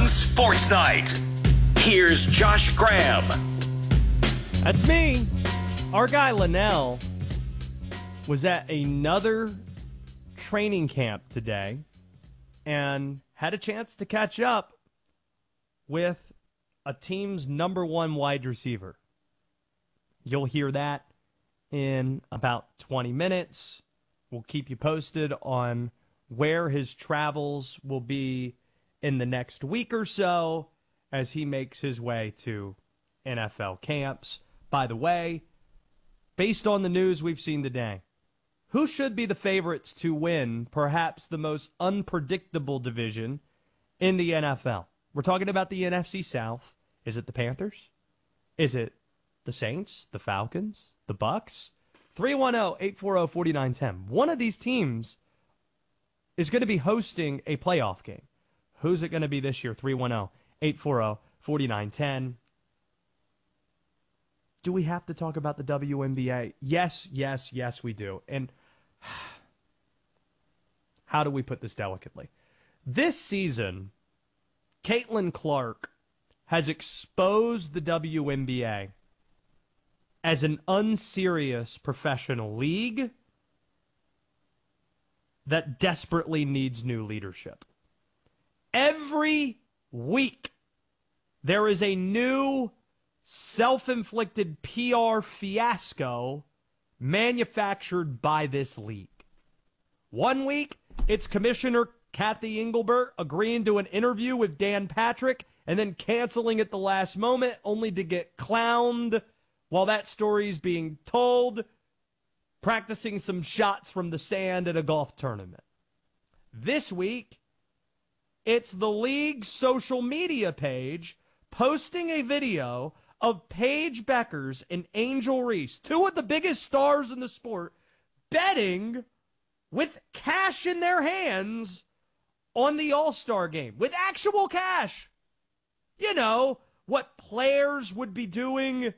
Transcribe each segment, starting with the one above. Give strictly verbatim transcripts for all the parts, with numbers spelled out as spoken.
Graham Sports Night. Here's Josh Graham. That's me. Our guy Linnell was at another training camp today and had a chance to catch up with a team's number one wide receiver. You'll hear that in about twenty minutes. We'll keep you posted on where his travels will be in the next week or so as he makes his way to N F L camps. By the way, based on the news we've seen today, who should be the favorites to win perhaps the most unpredictable division in the N F L? We're talking about the N F C South. Is it the Panthers? Is it the Saints, the Falcons, the Bucks? three one zero, eight four zero, four nine one zero. One of these teams is going to be hosting a playoff game. Who's it going to be this year? three one zero, eight four zero, four nine one zero. Do we have to talk about the W N B A? Yes, yes, yes, we do. And how do we put this delicately? This season, Caitlin Clark has exposed the W N B A as an unserious professional league that desperately needs new leadership. Every week, there is a new self-inflicted P R fiasco manufactured by this league. One week, it's Commissioner Kathy Engelbert agreeing to an interview with Dan Patrick and then canceling at the last moment only to get clowned while that story's being told, practicing some shots from the sand at a golf tournament. This week, it's the league's social media page posting a video of Paige Beckers and Angel Reese, two of the biggest stars in the sport, betting with cash in their hands on the All-Star game, with actual cash. You know, what players would be doing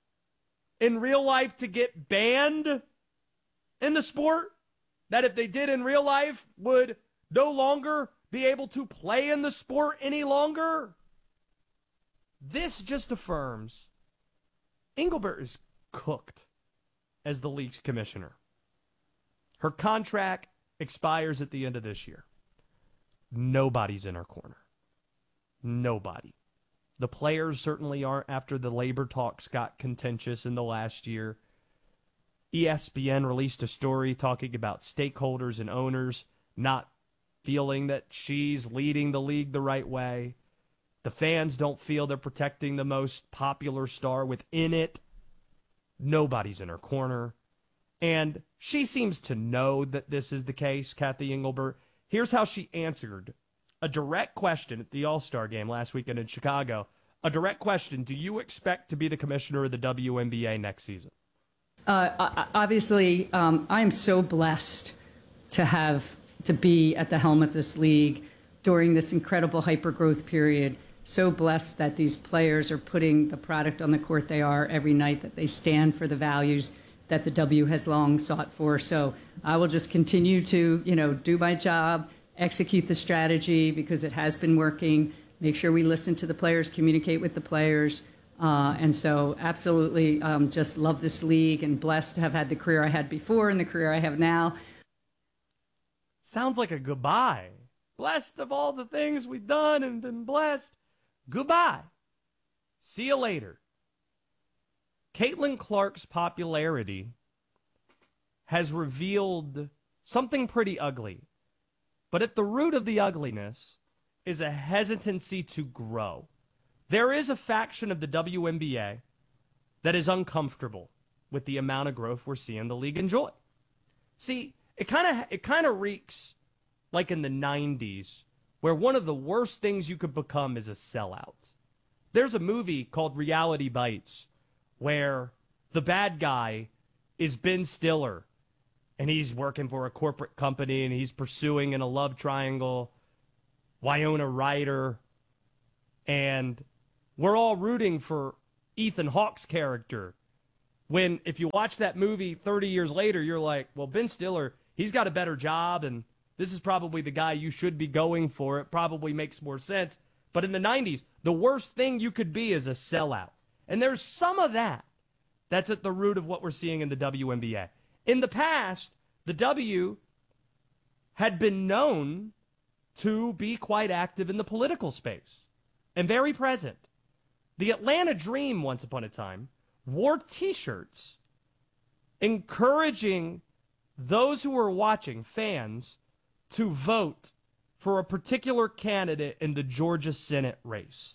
in real life to get banned in the sport, that if they did in real life would no longer be able to play in the sport any longer. This just affirms Engelbert is cooked as the league's commissioner. Her contract expires at the end of this year. Nobody's in her corner. Nobody. The players certainly aren't after the labor talks got contentious in the last year. E S P N released a story talking about stakeholders and owners not feeling that she's leading the league the right way. The fans don't feel they're protecting the most popular star within it. Nobody's in her corner. And she seems to know that this is the case, Kathy Engelbert. Here's how she answered a direct question at the All-Star game last weekend in Chicago. A direct question: do you expect to be the commissioner of the W N B A next season? Uh, obviously, um, I am so blessed to have to be at the helm of this league during this incredible hyper-growth period. So blessed that these players are putting the product on the court they are every night, that they stand for the values that the W has long sought for. So I will just continue to, you know, do my job, execute the strategy because it has been working, make sure we listen to the players, communicate with the players. Uh, and so absolutely um, just love this league and blessed to have had the career I had before and the career I have now. Sounds like a goodbye. Blessed of all the things we've done and been blessed. Goodbye. See you later. Caitlin Clark's popularity has revealed something pretty ugly. But at the root of the ugliness is a hesitancy to grow. There is a faction of the W N B A that is uncomfortable with the amount of growth we're seeing the league enjoy. See, it kind of it kind of reeks like in the nineties, where one of the worst things you could become is a sellout. There's a movie called Reality Bites where the bad guy is Ben Stiller, and he's working for a corporate company, and he's pursuing in a love triangle Winona Ryder, and we're all rooting for Ethan Hawke's character. When, if you watch that movie thirty years later, you're like, well, Ben Stiller, he's got a better job, and this is probably the guy you should be going for. It probably makes more sense. But in the nineties, the worst thing you could be is a sellout. And there's some of that that's at the root of what we're seeing in the W N B A. In the past, the W had been known to be quite active in the political space and very present. The Atlanta Dream, once upon a time, wore T-shirts encouraging those who were watching, fans, to vote for a particular candidate in the Georgia Senate race.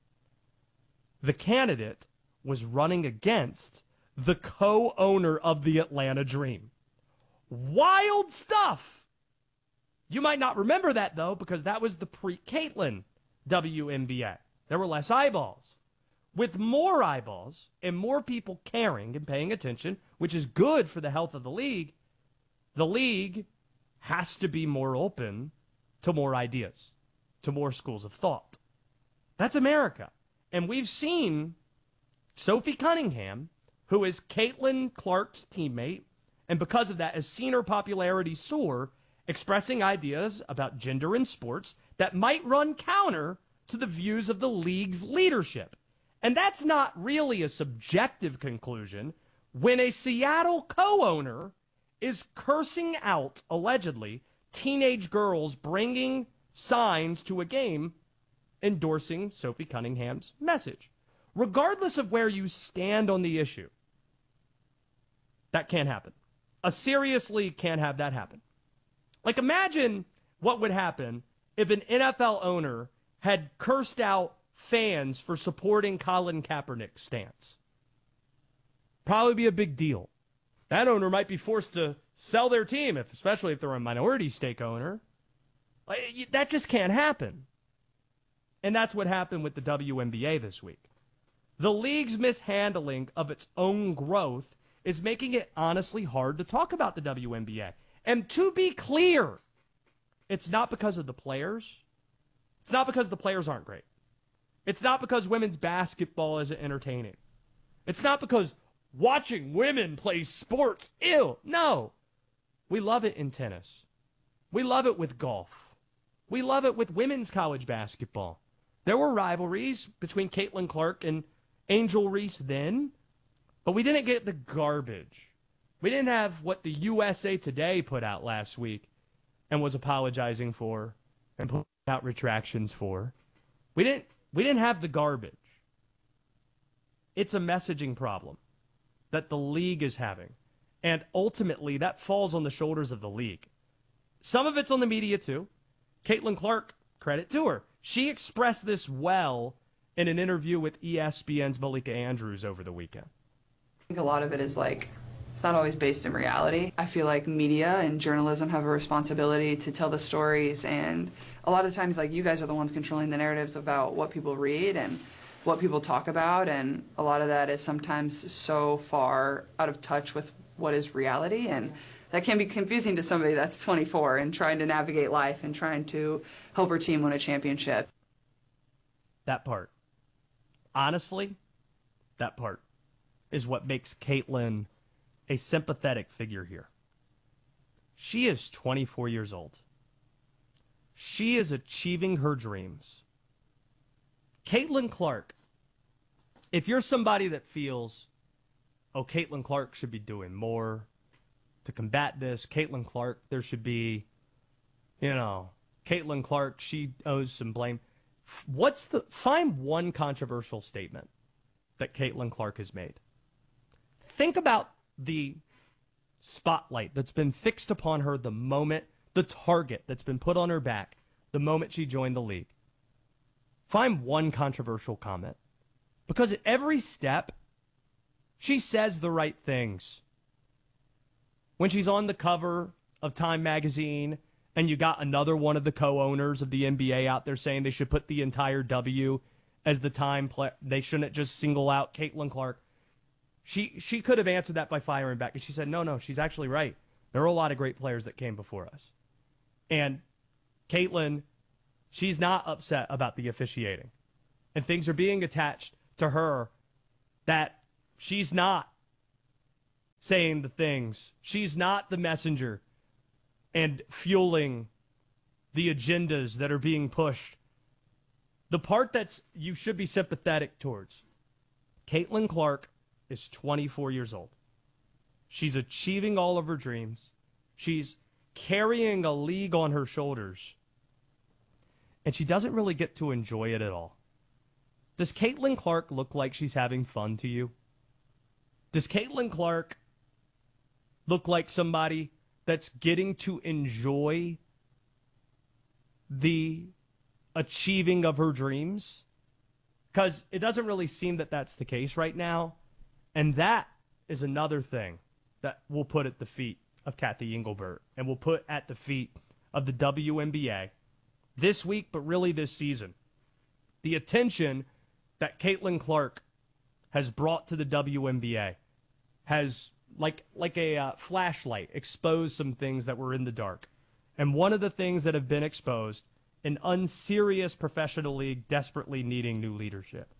The candidate was running against the co-owner of the Atlanta Dream. Wild stuff! You might not remember that, though, because that was the pre-Caitlin W N B A. There were less eyeballs. With more eyeballs and more people caring and paying attention, which is good for the health of the league, the league has to be more open to more ideas, to more schools of thought. That's America. And we've seen Sophie Cunningham, who is Caitlin Clark's teammate, and because of that has seen her popularity soar, expressing ideas about gender in sports that might run counter to the views of the league's leadership. And that's not really a subjective conclusion when a Seattle co-owner is cursing out, allegedly, teenage girls bringing signs to a game endorsing Sophie Cunningham's message. Regardless of where you stand on the issue, that can't happen. A seriously can't have that happen. Like, imagine what would happen if an N F L owner had cursed out fans for supporting Colin Kaepernick's stance. Probably be a big deal. That owner might be forced to sell their team, if, especially if they're a minority stake owner. Like, that just can't happen. And that's what happened with the W N B A this week. The league's mishandling of its own growth is making it honestly hard to talk about the W N B A. And to be clear, it's not because of the players. It's not because the players aren't great. It's not because women's basketball isn't entertaining. It's not because watching women play sports, ew. No. We love it in tennis. We love it with golf. We love it with women's college basketball. There were rivalries between Caitlin Clark and Angel Reese then, but we didn't get the garbage. We didn't have what the U S A Today put out last week and was apologizing for and put out retractions for. We didn't we didn't have the garbage. It's a messaging problem that the league is having. And ultimately, that falls on the shoulders of the league. Some of it's on the media, too. Caitlin Clark, credit to her. She expressed this well in an interview with E S P N's Malika Andrews over the weekend. I think a lot of it is like, it's not always based in reality. I feel like media and journalism have a responsibility to tell the stories, and a lot of times, like, you guys are the ones controlling the narratives about what people read and what people talk about, and a lot of that is sometimes so far out of touch with what is reality, and that can be confusing to somebody that's twenty-four and trying to navigate life and trying to help her team win a championship. That part. Honestly, that part is what makes Caitlin a sympathetic figure here. She is twenty-four years old. She is achieving her dreams. Caitlin Clark, if you're somebody that feels, oh, Caitlin Clark should be doing more to combat this, Caitlin Clark, there should be, you know, Caitlin Clark, she owes some blame. What's the, find one controversial statement that Caitlin Clark has made. Think about the spotlight that's been fixed upon her the moment, the target that's been put on her back the moment she joined the league. Find one controversial comment. Because at every step, she says the right things. When she's on the cover of Time magazine and you got another one of the co-owners of the N B A out there saying they should put the entire W as the Time play, they shouldn't just single out Caitlin Clark. She she could have answered that by firing back. And she said, no, no, she's actually right. There are a lot of great players that came before us. And Caitlin, she's not upset about the officiating. And things are being attached to her that she's not saying the things. She's not the messenger and fueling the agendas that are being pushed the part that's you should be sympathetic towards, Caitlin Clark is twenty-four years old. She's achieving all of her dreams. She's carrying a league on her shoulders. And she doesn't really get to enjoy it at all. Does Caitlin Clark look like she's having fun to you? Does Caitlin Clark look like somebody that's getting to enjoy the achieving of her dreams? Because it doesn't really seem that that's the case right now. And that is another thing that we'll put at the feet of Kathy Engelbert and we'll put at the feet of the W N B A this week, but really this season. The attention that Caitlin Clark has brought to the W N B A has, like like a uh, flashlight, exposed some things that were in the dark. And one of the things that have been exposed, an unserious professional league desperately needing new leadership.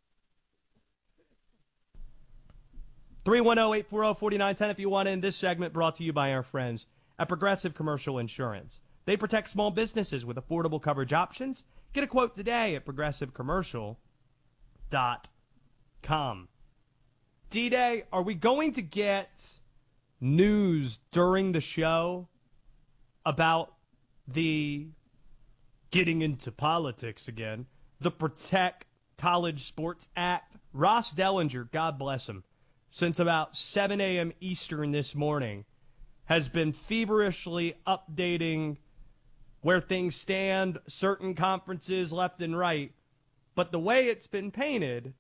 three one zero, eight four zero, four nine one zero if you want in. This segment brought to you by our friends at Progressive Commercial Insurance. They protect small businesses with affordable coverage options. Get a quote today at progressive commercial dot com. D-Day, are we going to get news during the show about the getting into politics again, the Protect College Sports Act? Ross Dellinger, God bless him, since about seven a.m. Eastern this morning, has been feverishly updating where things stand, certain conferences left and right. But the way it's been painted,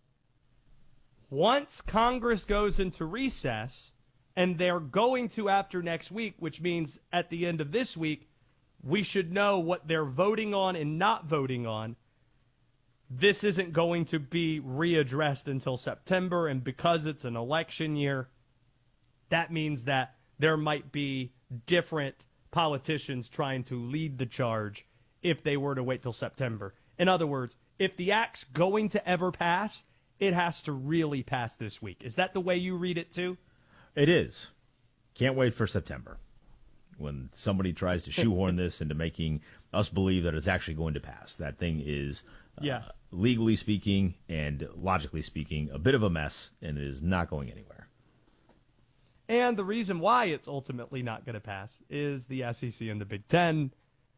once Congress goes into recess, and they're going to after next week, which means at the end of this week, we should know what they're voting on and not voting on. This isn't going to be readdressed until September, and because it's an election year, that means that there might be different politicians trying to lead the charge if they were to wait till September. In other words, if the act's going to ever pass, it has to really pass this week. Is that the way you read it too? It is. Can't wait for September when somebody tries to shoehorn this into making us believe that it's actually going to pass. That thing is, uh, yes. legally speaking and logically speaking, a bit of a mess, and it is not going anywhere. And the reason why it's ultimately not going to pass is the S E C and the Big Ten.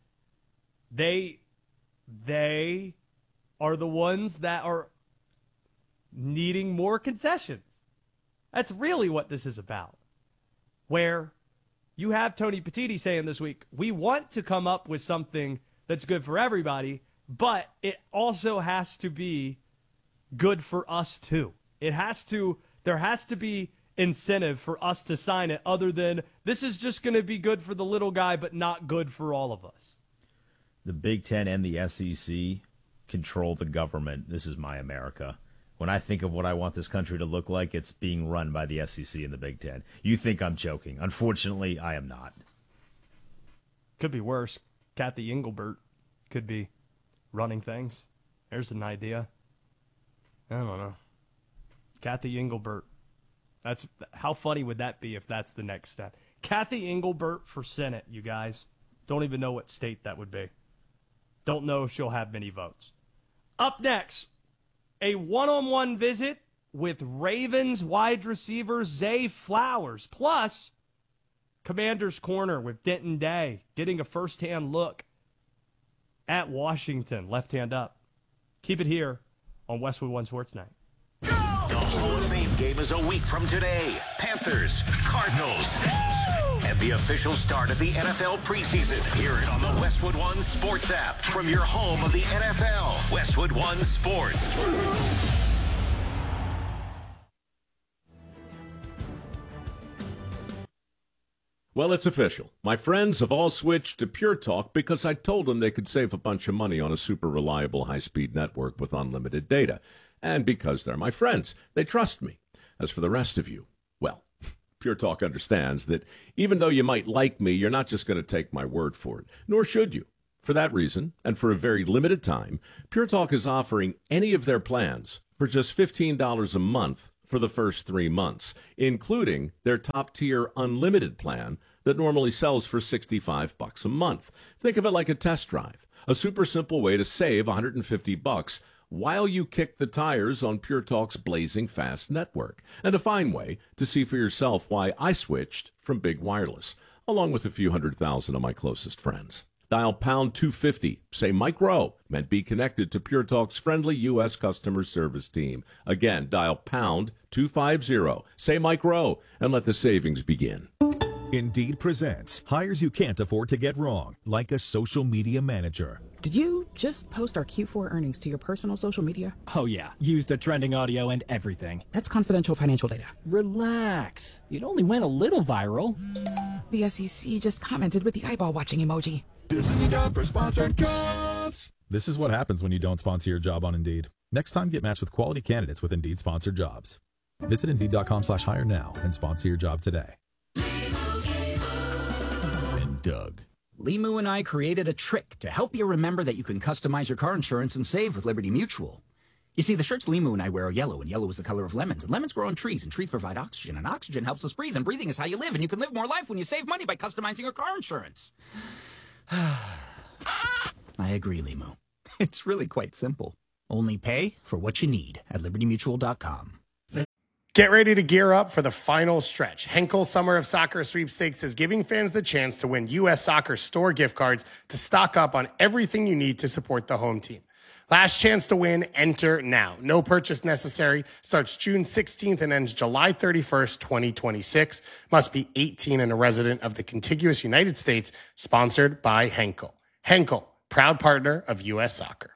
They, they are the ones that are needing more concessions. That's really what this is about. Where you have Tony Petitti saying this week, we want to come up with something that's good for everybody, but it also has to be good for us too. It has to, there has to be incentive for us to sign it, other than this is just going to be good for the little guy but not good for all of us. The Big Ten and the S E C control the government. This is my America. When I think of what I want this country to look like, it's being run by the S E C and the Big Ten. You think I'm joking. Unfortunately, I am not. Could be worse. Kathy Engelbert could be running things. There's an idea. I don't know. Kathy Engelbert. That's how funny would that be if that's the next step? Kathy Engelbert for Senate, you guys. Don't even know what state that would be. Don't know if she'll have many votes. Up next, a one-on-one visit with Ravens wide receiver Zay Flowers. Plus, Commander's Corner with Denton Day, getting a first-hand look at Washington, left hand up. Keep it here on Westwood One Sports Night. The Hall of Fame game is a week from today. Panthers, Cardinals, and the official start of the N F L preseason. Hear it on the Westwood One Sports app from your home of the N F L. Westwood One Sports. Well, it's official. My friends have all switched to Pure Talk because I told them they could save a bunch of money on a super reliable high-speed network with unlimited data. And because they're my friends, they trust me. As for the rest of you, well, Pure Talk understands that even though you might like me, you're not just going to take my word for it, nor should you. For that reason, and for a very limited time, Pure Talk is offering any of their plans for just fifteen dollars a month for the first three months, including their top-tier unlimited plan that normally sells for sixty-five bucks a month. Think of it like a test drive, a super simple way to save one hundred fifty bucks while you kick the tires on Pure Talk's blazing fast network, and a fine way to see for yourself why I switched from Big Wireless, along with a few hundred thousand of my closest friends. Dial pound two fifty, say Mike Rowe, meant be connected to Pure Talk's friendly U S customer service team. Again, dial pound two fifty, say Mike Rowe, and let the savings begin. Indeed presents hires you can't afford to get wrong, like a social media manager. Did you just post our Q four earnings to your personal social media? Oh yeah, used the trending audio and everything. That's confidential financial data. Relax. It only went a little viral. The S E C just commented with the eyeball watching emoji. This is the job for sponsored jobs. This is what happens when you don't sponsor your job on Indeed. Next time, get matched with quality candidates with Indeed sponsored jobs. Visit Indeed.com slash hire now and sponsor your job today. And Doug. Limu and I created a trick to help you remember that you can customize your car insurance and save with Liberty Mutual. You see, the shirts Limu and I wear are yellow, and yellow is the color of lemons, and lemons grow on trees, and trees provide oxygen, and oxygen helps us breathe, and breathing is how you live, and you can live more life when you save money by customizing your car insurance. I agree, Limu. It's really quite simple. Only pay for what you need at liberty mutual dot com. Get ready to gear up for the final stretch. Henkel Summer of Soccer Sweepstakes is giving fans the chance to win U S Soccer store gift cards to stock up on everything you need to support the home team. Last chance to win, enter now. No purchase necessary. Starts June sixteenth and ends July thirty-first, twenty twenty-six. Must be eighteen and a resident of the contiguous United States. Sponsored by Henkel. Henkel, proud partner of U S Soccer.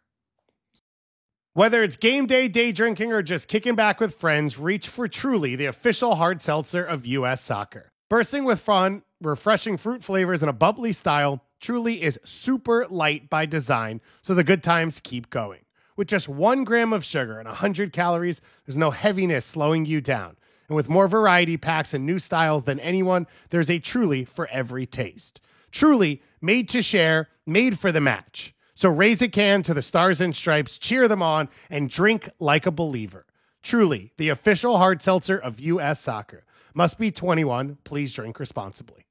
Whether it's game day, day drinking, or just kicking back with friends, reach for Truly, the official hard seltzer of U S Soccer. Bursting with fun, refreshing fruit flavors, and a bubbly style, Truly is super light by design, so the good times keep going. With just one gram of sugar and one hundred calories, there's no heaviness slowing you down. And with more variety packs and new styles than anyone, there's a Truly for every taste. Truly, made to share, made for the match. So raise a can to the Stars and Stripes, cheer them on, and drink like a believer. Truly, the official hard seltzer of U S Soccer. Must be twenty-one. Please drink responsibly.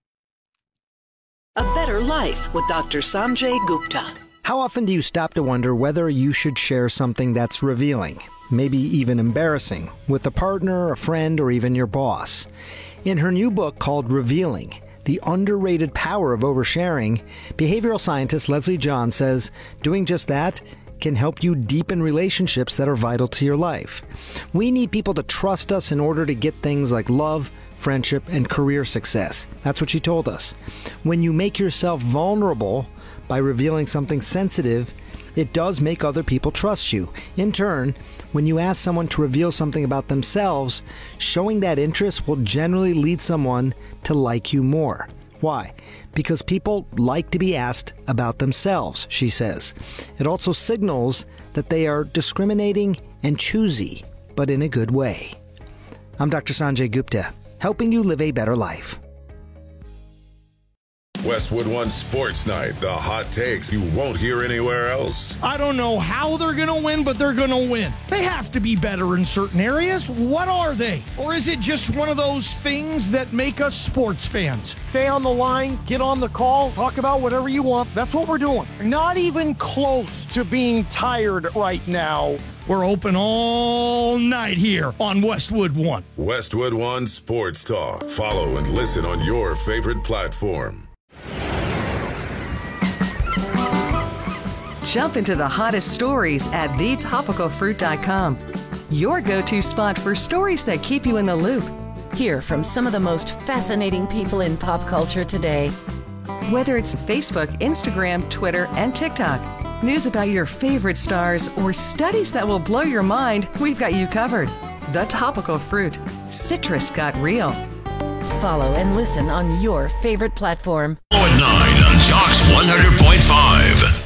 A better life with Doctor Sanjay Gupta. How often do you stop to wonder whether you should share something that's revealing, maybe even embarrassing, with a partner, a friend, or even your boss? In her new book called Revealing, The Underrated Power of Oversharing, behavioral scientist Leslie John says doing just that can help you deepen relationships that are vital to your life. We need people to trust us in order to get things like love, friendship, and career success. That's what she told us. When you make yourself vulnerable by revealing something sensitive, it does make other people trust you. In turn, when you ask someone to reveal something about themselves, showing that interest will generally lead someone to like you more. Why? Because people like to be asked about themselves, she says. It also signals that they are discriminating and choosy, but in a good way. I'm Doctor Sanjay Gupta, helping you live a better life. Westwood One Sports Night, the hot takes you won't hear anywhere else. I don't know how they're going to win, but they're going to win. They have to be better in certain areas. What are they? Or is it just one of those things that make us sports fans? Stay on the line, get on the call, talk about whatever you want. That's what we're doing. Not even close to being tired right now. We're open all night here on Westwood One. Westwood One Sports Talk. Follow and listen on your favorite platform. Jump into the hottest stories at the topical fruit dot com. Your go-to spot for stories that keep you in the loop. Hear from some of the most fascinating people in pop culture today. Whether it's Facebook, Instagram, Twitter, and TikTok, news about your favorite stars, or studies that will blow your mind, we've got you covered. The Topical Fruit. Citrus got real. Follow and listen on your favorite platform. At nine on Jocks one hundred point five.